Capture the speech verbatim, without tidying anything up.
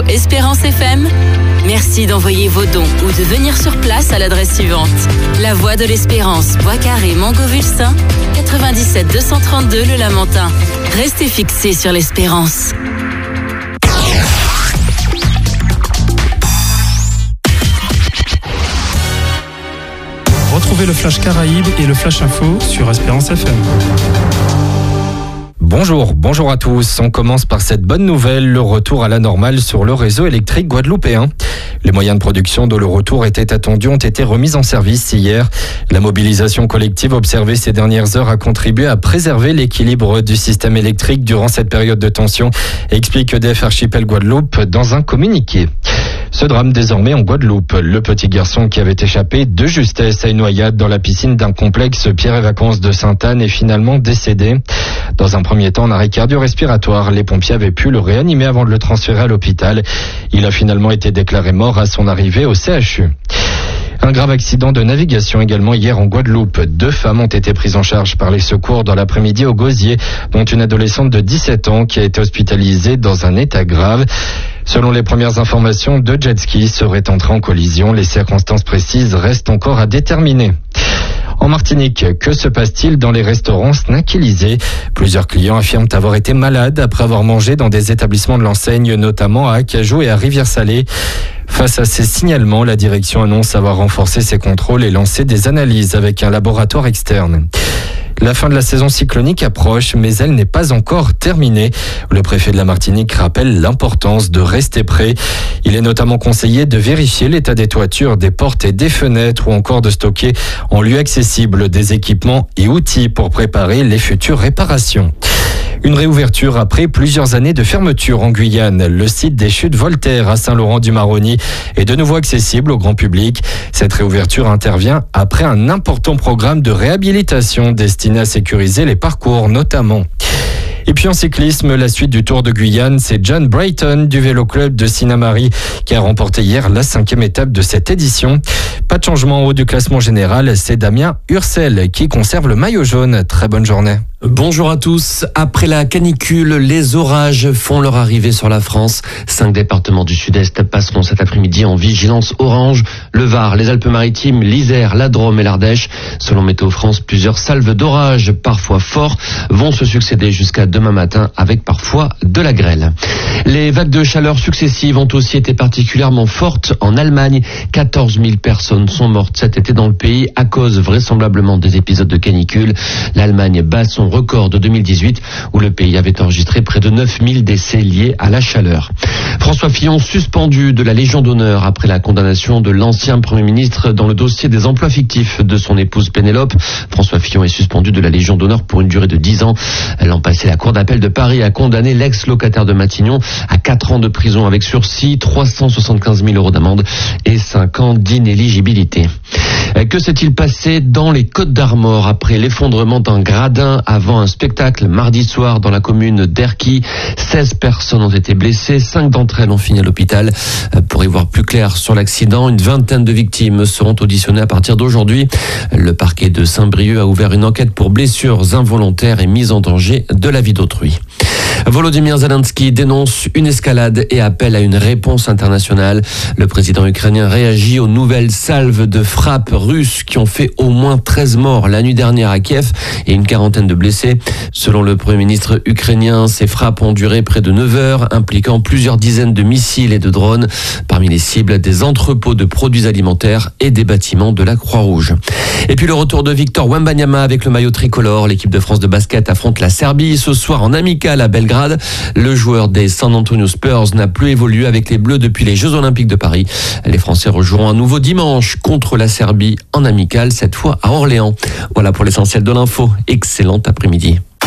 Espérance F M. Merci d'envoyer vos dons ou de venir sur place à l'adresse suivante. La Voie de l'Espérance, Bois-Carré, Mangovulsin, quatre-vingt-dix-sept deux cent trente-deux Le Lamentin. Restez fixés sur l'espérance. Retrouvez le Flash Caraïbes et le Flash Info sur Espérance F M. Bonjour, bonjour à tous. On commence par cette bonne nouvelle, le retour à la normale sur le réseau électrique guadeloupéen. Les moyens de production dont le retour était attendu ont été remis en service hier. La mobilisation collective observée ces dernières heures a contribué à préserver l'équilibre du système électrique durant cette période de tension, explique E D F Archipel Guadeloupe dans un communiqué. Ce drame désormais en Guadeloupe. Le petit garçon qui avait échappé de justesse à une noyade dans la piscine d'un complexe Pierre et Vacances de Sainte-Anne est finalement décédé. Dans un premier temps, en arrêt cardio-respiratoire, les pompiers avaient pu le réanimer avant de le transférer à l'hôpital. Il a finalement été déclaré mort à son arrivée au C H U. Un grave accident de navigation également hier en Guadeloupe. Deux femmes ont été prises en charge par les secours dans l'après-midi au Gosier, dont une adolescente de dix-sept ans qui a été hospitalisée dans un état grave. Selon les premières informations, deux jet skis seraient entrés en collision. Les circonstances précises restent encore à déterminer. En Martinique, que se passe-t-il dans les restaurants Snackilisés ? Plusieurs clients affirment avoir été malades après avoir mangé dans des établissements de l'enseigne, notamment à Acajou et à Rivière-Salée. Face à ces signalements, la direction annonce avoir renforcé ses contrôles et lancé des analyses avec un laboratoire externe. La fin de la saison cyclonique approche, mais elle n'est pas encore terminée. Le préfet de la Martinique rappelle l'importance de rester prêt. Il est notamment conseillé de vérifier l'état des toitures, des portes et des fenêtres ou encore de stocker en lieu accessible des équipements et outils pour préparer les futures réparations. Une réouverture après plusieurs années de fermeture en Guyane. Le site des Chutes Voltaire à Saint-Laurent-du-Maroni est de nouveau accessible au grand public. Cette réouverture intervient après un important programme de réhabilitation destiné à sécuriser les parcours notamment. Et puis en cyclisme, la suite du Tour de Guyane, c'est John Brighton du Vélo Club de Sinnamary qui a remporté hier la cinquième étape de cette édition. Pas de changement en haut du classement général, c'est Damien Ursel qui conserve le maillot jaune. Très bonne journée. Bonjour à tous. Après la canicule, les orages font leur arrivée sur la France. Cinq départements du sud-est passeront cet après-midi en vigilance orange. Le Var, les Alpes-Maritimes, l'Isère, la Drôme et l'Ardèche. Selon Météo France, plusieurs salves d'orage, parfois forts, vont se succéder jusqu'à demain matin avec parfois de la grêle. Les vagues de chaleur successives ont aussi été particulièrement fortes en Allemagne. quatorze mille personnes sont mortes cet été dans le pays à cause vraisemblablement des épisodes de canicule. L'Allemagne bat son record de deux mille dix-huit où le pays avait enregistré près de neuf mille décès liés à la chaleur. François Fillon suspendu de la Légion d'honneur après la condamnation de l'ancien Premier ministre dans le dossier des emplois fictifs de son épouse Pénélope. François Fillon est suspendu de la Légion d'honneur pour une durée de dix ans. L'an passé, la Cour d'appel de Paris a condamné l'ex-locataire de Matignon à quatre ans de prison avec sursis, trois cent soixante-quinze mille euros d'amende et cinq ans d'inéligibilité. Que s'est-il passé dans les Côtes-d'Armor après l'effondrement d'un gradin avant un spectacle mardi soir dans la commune d'Erquy? seize personnes ont été blessées, cinq d'entre elles ont fini à l'hôpital. Pour y voir plus clair sur l'accident, une vingtaine de victimes seront auditionnées à partir d'aujourd'hui. Le parquet de Saint-Brieuc a ouvert une enquête pour blessures involontaires et mise en danger de la vie d'autrui. Volodymyr Zelensky dénonce une escalade et appelle à une réponse internationale. Le président ukrainien réagit aux nouvelles salves de frappes russes qui ont fait au moins treize morts la nuit dernière à Kiev et une quarantaine de blessés. Selon le Premier ministre ukrainien, ces frappes ont duré près de neuf heures, impliquant plusieurs dizaines de missiles et de drones. Parmi les cibles, des entrepôts de produits alimentaires et des bâtiments de la Croix-Rouge. Et puis le retour de Victor Wembanyama avec le maillot tricolore. L'équipe de France de basket affronte la Serbie ce soir en amical à Belgrade. Le joueur des San Antonio Spurs n'a plus évolué avec les Bleus depuis les Jeux Olympiques de Paris. Les Français rejoueront à nouveau dimanche contre la Serbie en amical, cette fois à Orléans. Voilà pour l'essentiel de l'info. Excellent après-midi.